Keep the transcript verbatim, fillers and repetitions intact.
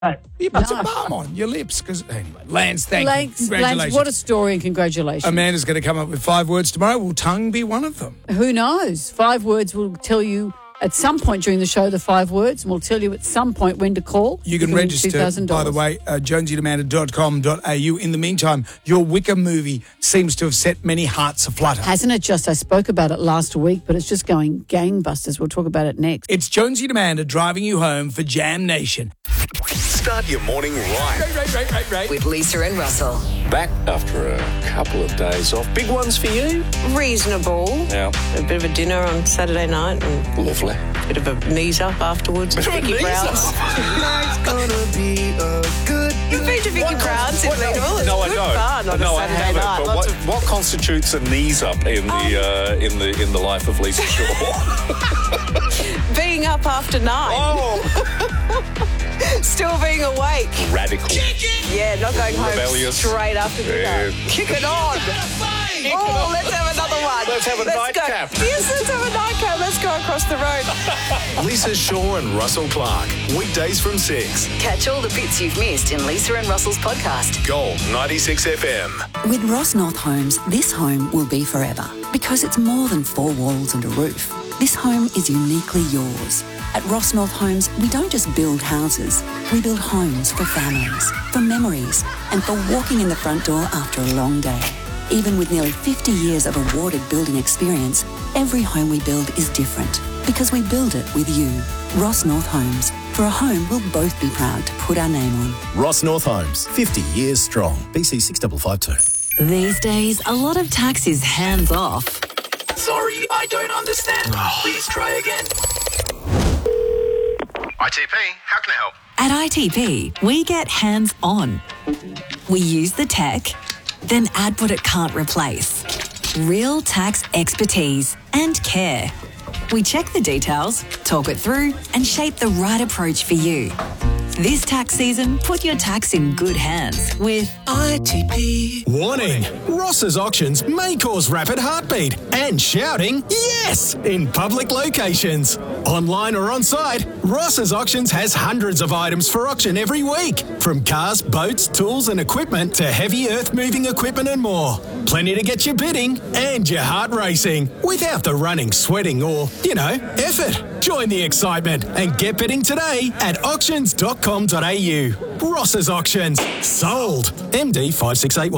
You put No. some balm on your lips. Because anyway, Lance, thank Lance, you. Congratulations. Lance, what a story and congratulations. Amanda's going to come up with five words tomorrow. Will tongue be one of them? Who knows? Five words will tell you at some point during the show the five words, and we'll tell you at some point when to call. You can win register, two thousand dollars. by the way, uh, jonesy amanda dot com dot a u. In the meantime, your Wicker movie seems to have set many hearts aflutter. Hasn't it just? I spoke about it last week, but it's just going gangbusters. We'll talk about it next. It's Jonesy and Amanda driving you home for Jam Nation. Start your morning right. Right, right, right, right, right. With Lisa and Russell. Back after a couple of days off. Big ones for you? Reasonable. Yeah. A bit of a dinner on Saturday night and Lovely. a bit of a knees up afterwards. Bit of a Vicky knees Browns. up? gonna be a good You've been to Vicky Browns in Leadville. It's No, I good don't. fun on no, a I Saturday haven't. night. But Lots what, of what constitutes a knees up in the uh, in the in the life of Lisa Shaw? being up after nine. Oh, Still being awake. radical. Yeah, not going home Rebellious. straight after dinner. Yeah. Kick it on. Oh, let's have another one. Let's have a go. nightcap. Yes, let's have a nightcap. Let's go across the road. Lisa Shaw and Russell Clark. Weekdays from six. Catch all the bits you've missed in Lisa and Russell's podcast. Gold ninety-six F M. With Ross North Homes, this home will be forever because it's more than four walls and a roof. This home is uniquely yours. At Ross North Homes, we don't just build houses, we build homes for families, for memories, and for walking in the front door after a long day. Even with nearly fifty years of awarded building experience, every home we build is different because we build it with you. Ross North Homes. For a home we'll both be proud to put our name on. Ross North Homes, fifty years strong. B C six five five two. These days, a lot of tax is hands off. Sorry, I don't understand. Please try again. I T P, how can I help? At I T P, we get hands on. We use the tech, then add what it can't replace. Real tax expertise and care. We check the details, talk it through, and shape the right approach for you. This tax season, put your tax in good hands with I T P. Warning! Ross's auctions may cause rapid heartbeat and shouting yes in public locations. Online or on site, Ross's auctions has hundreds of items for auction every week. From cars, boats, tools and equipment to heavy earth-moving equipment and more. Plenty to get you bidding and your heart racing without the running, sweating or, you know, effort. Join the excitement and get bidding today at auctions dot com dot a u. Ross's Auctions. Sold. M D five six eight one.